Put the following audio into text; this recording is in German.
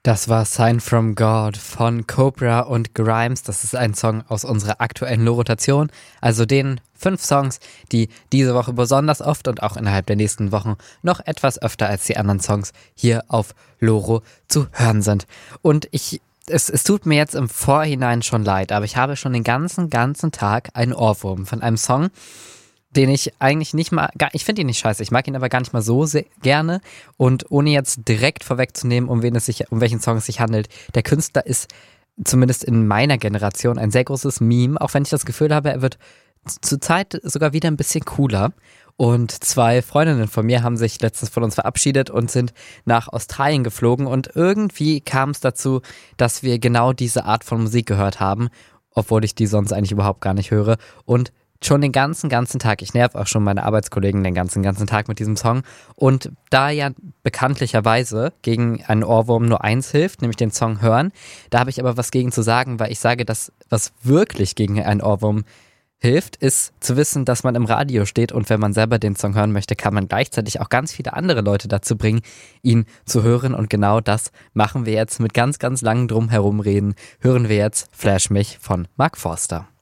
Das war Sign from God von Cobra und Grimes. Das ist ein Song aus unserer aktuellen Lo-Rotation, also den 5 Songs, die diese Woche besonders oft und auch innerhalb der nächsten Wochen noch etwas öfter als die anderen Songs hier auf Loro zu hören sind. Und es tut mir jetzt im Vorhinein schon leid, aber ich habe schon den ganzen Tag einen Ohrwurm von einem Song, den ich eigentlich nicht mal, ich finde ihn nicht scheiße, ich mag ihn aber gar nicht mal so sehr gerne, und ohne jetzt direkt vorwegzunehmen, um welchen Song es sich handelt, der Künstler ist zumindest in meiner Generation ein sehr großes Meme, auch wenn ich das Gefühl habe, er wird zurzeit sogar wieder ein bisschen cooler. Und 2 Freundinnen von mir haben sich letztens von uns verabschiedet und sind nach Australien geflogen, und irgendwie kam es dazu, dass wir genau diese Art von Musik gehört haben, obwohl ich die sonst eigentlich überhaupt gar nicht höre, und schon den ganzen Tag. Ich nerv auch schon meine Arbeitskollegen den ganzen Tag mit diesem Song. Und da ja bekanntlicherweise gegen einen Ohrwurm nur eins hilft, nämlich den Song hören, da habe ich aber was gegen zu sagen, weil ich sage, dass was wirklich gegen einen Ohrwurm hilft, ist zu wissen, dass man im Radio steht, und wenn man selber den Song hören möchte, kann man gleichzeitig auch ganz viele andere Leute dazu bringen, ihn zu hören. Und genau das machen wir jetzt mit ganz langem Drumherumreden. Hören wir jetzt Flash mich von Mark Forster.